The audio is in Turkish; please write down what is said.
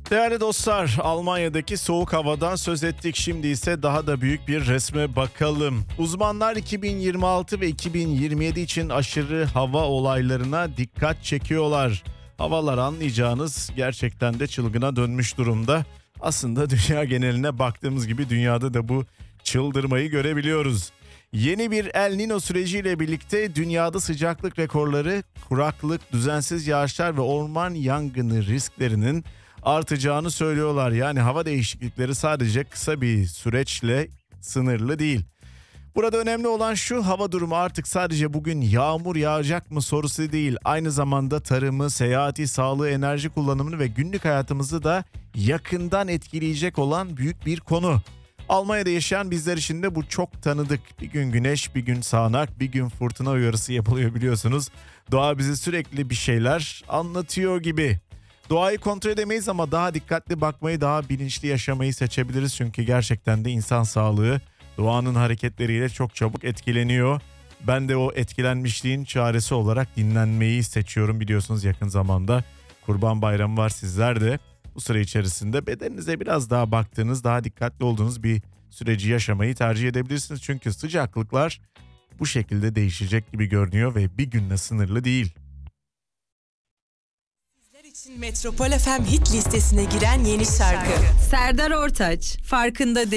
Değerli dostlar, Almanya'daki soğuk havadan söz ettik. Şimdi ise daha da büyük bir resme bakalım. Uzmanlar 2026 ve 2027 için aşırı hava olaylarına dikkat çekiyorlar. Havalar anlayacağınız gerçekten de çılgına dönmüş durumda. Aslında dünya geneline baktığımız gibi dünyada da bu çıldırmayı görebiliyoruz. Yeni bir El Niño süreciyle birlikte dünyada sıcaklık rekorları, kuraklık, düzensiz yağışlar ve orman yangını risklerinin artacağını söylüyorlar. Yani hava değişiklikleri sadece kısa bir süreçle sınırlı değil. Burada önemli olan şu: hava durumu artık sadece bugün yağmur yağacak mı sorusu değil. Aynı zamanda tarımı, seyahati, sağlığı, enerji kullanımını ve günlük hayatımızı da yakından etkileyecek olan büyük bir konu. Almanya'da yaşayan bizler için de bu çok tanıdık. Bir gün güneş, bir gün sağanak, bir gün fırtına uyarısı yapılıyor biliyorsunuz. Doğa bize sürekli bir şeyler anlatıyor gibi. Doğayı kontrol edemeyiz ama daha dikkatli bakmayı, daha bilinçli yaşamayı seçebiliriz. Çünkü gerçekten de insan sağlığı doğanın hareketleriyle çok çabuk etkileniyor. Ben de o etkilenmişliğin çaresi olarak dinlenmeyi seçiyorum. Biliyorsunuz yakın zamanda Kurban Bayramı var. Sizler de bu süre içerisinde bedeninize biraz daha baktığınız, daha dikkatli olduğunuz bir süreci yaşamayı tercih edebilirsiniz. Çünkü sıcaklıklar bu şekilde değişecek gibi görünüyor ve bir günle sınırlı değil. Metropol FM hit listesine giren yeni şarkı. Serdar Ortaç, Farkında Değil.